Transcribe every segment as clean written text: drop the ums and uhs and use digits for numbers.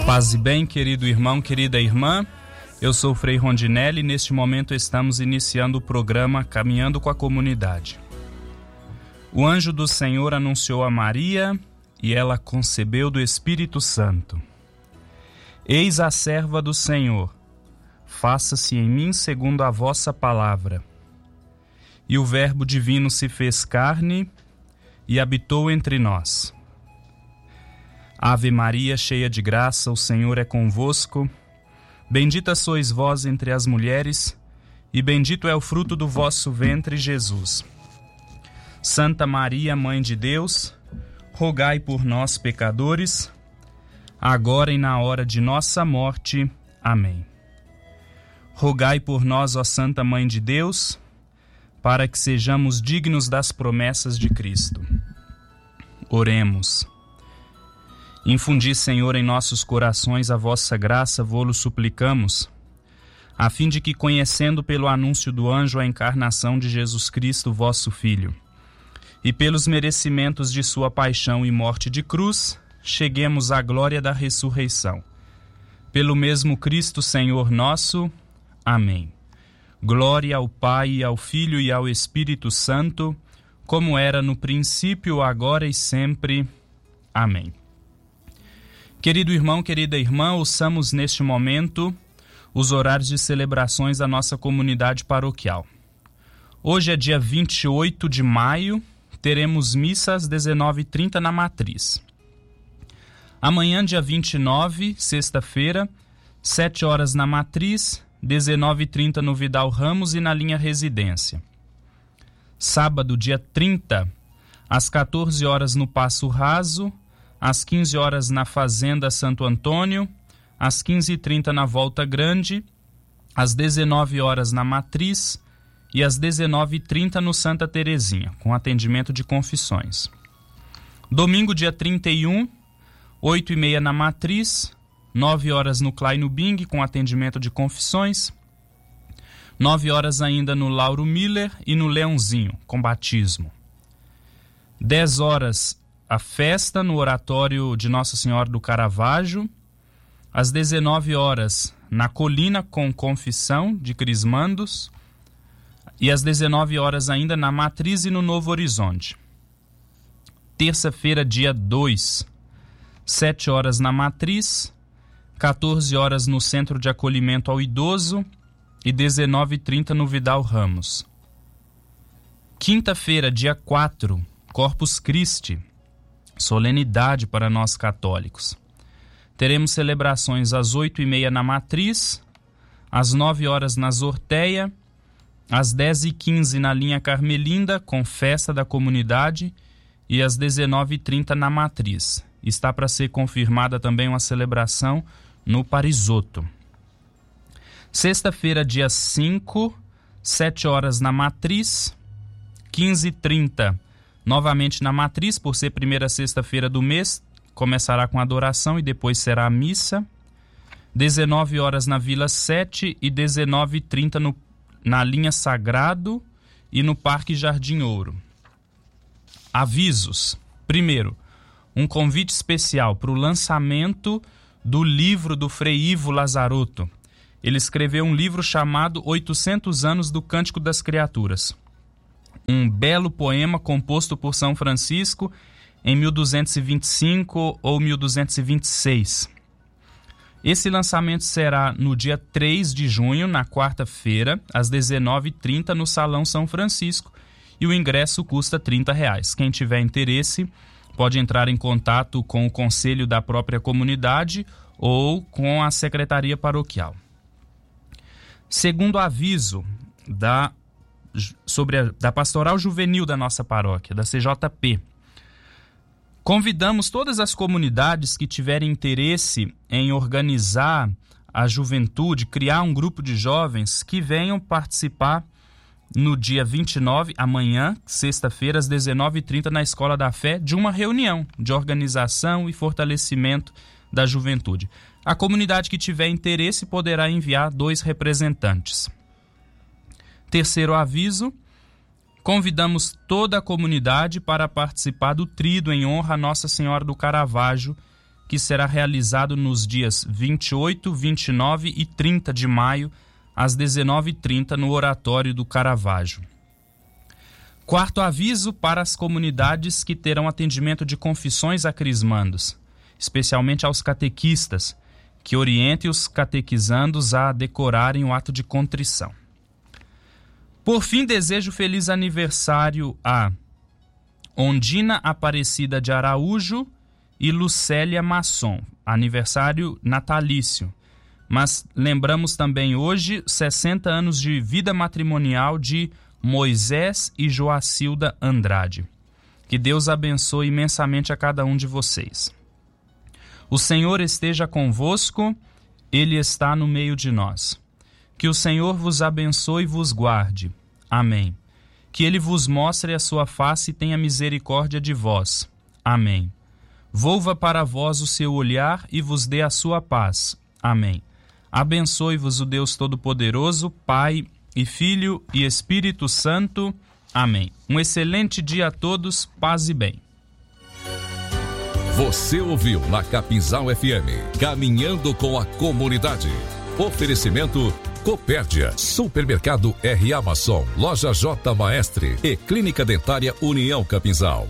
Paz e bem, querido irmão, querida irmã. Eu sou o Frei Rondinelli e neste momento estamos iniciando o programa Caminhando com a Comunidade. O anjo do Senhor anunciou a Maria e ela concebeu do Espírito Santo. Eis a serva do Senhor, faça-se em mim segundo a vossa palavra. E o Verbo divino se fez carne e habitou entre nós. Ave Maria, cheia de graça, o Senhor é convosco. Bendita sois vós entre as mulheres, e bendito é o fruto do vosso ventre, Jesus. Santa Maria, Mãe de Deus, rogai por nós, pecadores, agora e na hora de nossa morte. Amém. Rogai por nós, ó Santa Mãe de Deus, para que sejamos dignos das promessas de Cristo. Oremos. Infundi, Senhor, em nossos corações a vossa graça, vô-lo suplicamos, a fim de que, conhecendo pelo anúncio do anjo a encarnação de Jesus Cristo, vosso Filho, e pelos merecimentos de sua paixão e morte de cruz, cheguemos à glória da ressurreição. Pelo mesmo Cristo, Senhor nosso. Amém. Glória ao Pai, e ao Filho e ao Espírito Santo, como era no princípio, agora e sempre. Amém. Querido irmão, querida irmã, ouçamos neste momento os horários de celebrações da nossa comunidade paroquial. Hoje é dia 28 de maio, teremos missa às 19h30 na Matriz. Amanhã, dia 29, sexta-feira, 7 horas na Matriz, 19h30 no Vidal Ramos e na linha Residência. Sábado, dia 30, às 14 horas no Passo Raso, às 15 horas na Fazenda Santo Antônio, às 15h30 na Volta Grande, às 19 horas na Matriz e às 19h30 no Santa Terezinha, com atendimento de confissões. Domingo, dia 31, 8h30 na Matriz, 9 horas no Kleino Bing, com atendimento de confissões, 9 horas ainda no Lauro Miller e no Leãozinho, com batismo. 10 horas a festa no oratório de Nossa Senhora do Caravaggio, às 19 horas na Colina com confissão de crismandos e às 19 horas ainda na Matriz e no Novo Horizonte. Terça-feira, dia 2, 7 horas na Matriz, 14 horas no Centro de Acolhimento ao Idoso e 19h30 no Vidal Ramos. Quinta-feira, dia 4, Corpus Christi, solenidade para nós católicos. Teremos celebrações às 8h30 na Matriz, às 9 horas na Zorteia, às 10h15 na linha Carmelinda, com festa da comunidade, e às 19h30 na Matriz. Está para ser confirmada também uma celebração no Parisotto. Sexta-feira, dia 5, 7 horas na Matriz, 15h30 novamente na Matriz, por ser primeira sexta-feira do mês, começará com adoração e depois será a missa. 19 horas na Vila 7 e 19h30 na linha Sagrado e no Parque Jardim Ouro. Avisos. Primeiro, um convite especial para o lançamento do livro do Frei Ivo Lazarotto. Ele escreveu um livro chamado 800 anos do Cântico das Criaturas. Um belo poema composto por São Francisco em 1225 ou 1226. Esse lançamento será no dia 3 de junho, na quarta-feira, às 19h30, no Salão São Francisco, e o ingresso custa R$30. Quem tiver interesse pode entrar em contato com o conselho da própria comunidade ou com a secretaria paroquial. Segundo aviso da Pastoral Juvenil da nossa paróquia, da CJP, convidamos todas as comunidades que tiverem interesse em organizar a juventude, criar um grupo de jovens, que venham participar no dia 29, amanhã, sexta-feira, às 19h30, na Escola da Fé, de uma reunião de organização e fortalecimento da juventude. A comunidade que tiver interesse poderá enviar 2 representantes. Terceiro aviso, convidamos toda a comunidade para participar do tríduo em honra a Nossa Senhora do Caravaggio, que será realizado nos dias 28, 29 e 30 de maio, às 19h30, no Oratório do Caravaggio. Quarto aviso para as comunidades que terão atendimento de confissões a crismandos, especialmente aos catequistas, que oriente os catequizandos a decorarem o ato de contrição. Por fim, desejo feliz aniversário a Ondina Aparecida de Araújo e Lucélia Masson, aniversário natalício. Mas lembramos também hoje 60 anos de vida matrimonial de Moisés e Joacilda Andrade. Que Deus abençoe imensamente a cada um de vocês. O Senhor esteja convosco, Ele está no meio de nós. Que o Senhor vos abençoe e vos guarde. Amém. Que Ele vos mostre a sua face e tenha misericórdia de vós. Amém. Volva para vós o seu olhar e vos dê a sua paz. Amém. Abençoe-vos o Deus Todo-Poderoso, Pai e Filho e Espírito Santo. Amém. Um excelente dia a todos, paz e bem. Você ouviu na Capinzal FM, Caminhando com a Comunidade. Oferecimento Copérdia, Supermercado R. Amason, Loja J. Maestre e Clínica Dentária União Capinzal.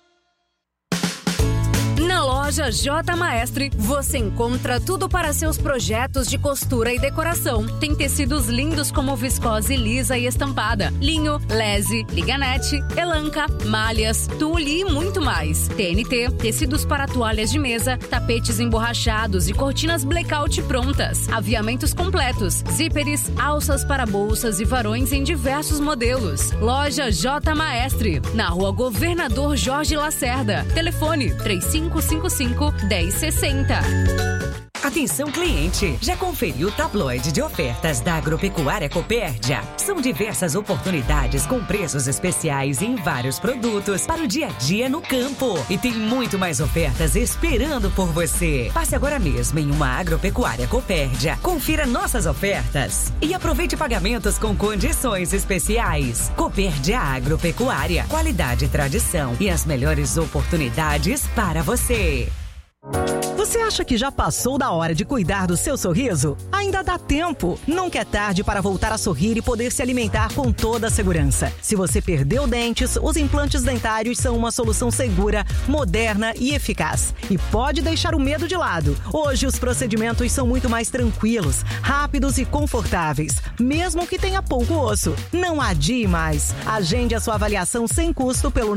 Na Loja J. Maestre, você encontra tudo para seus projetos de costura e decoração. Tem tecidos lindos como viscose lisa e estampada, linho, lese, liganete, elanca, malhas, tule e muito mais. TNT, tecidos para toalhas de mesa, tapetes emborrachados e cortinas blackout prontas. Aviamentos completos, zíperes, alças para bolsas e varões em diversos modelos. Loja J. Maestre, na Rua Governador Jorge Lacerda. Telefone 3555-1060. Atenção cliente, já conferiu o tabloide de ofertas da Agropecuária Copérdia? São diversas oportunidades com preços especiais em vários produtos para o dia a dia no campo. E tem muito mais ofertas esperando por você. Passe agora mesmo em uma Agropecuária Copérdia, confira nossas ofertas e aproveite pagamentos com condições especiais. Copérdia Agropecuária, qualidade e tradição e as melhores oportunidades para você. Você acha que já passou da hora de cuidar do seu sorriso? Ainda dá tempo. Nunca é tarde para voltar a sorrir e poder se alimentar com toda a segurança. Se você perdeu dentes, os implantes dentários são uma solução segura, moderna e eficaz. E pode deixar o medo de lado. Hoje os procedimentos são muito mais tranquilos, rápidos e confortáveis, mesmo que tenha pouco osso. Não adie mais. Agende a sua avaliação sem custo pelo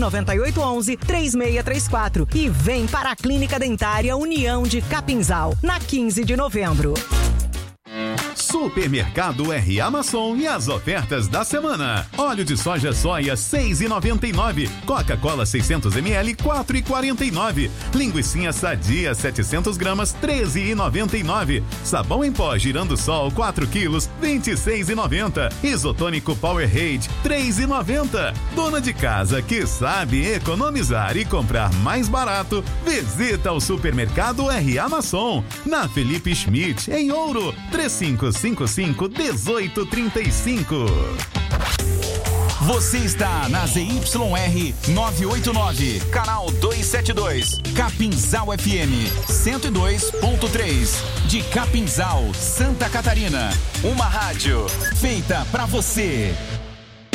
99811-3634 e vem para a Clínica Dentária União de Capinzal, na 15 de novembro. Supermercado R. Amason e as ofertas da semana. Óleo de soja soia 6,99. Coca-Cola 600ml 4,49. Linguicinha sadia 700 gramas 13,99. Sabão em pó Girando Sol 4 quilos 26,90. Isotônico Powerade 3,90. Dona de casa que sabe economizar e comprar mais barato, visita o Supermercado R. Amason, na Felipe Schmidt, em Ouro, 3555-1835. Você está na ZYR 989, canal 272, Capinzal FM 102.3, de Capinzal, Santa Catarina. Uma rádio feita pra você.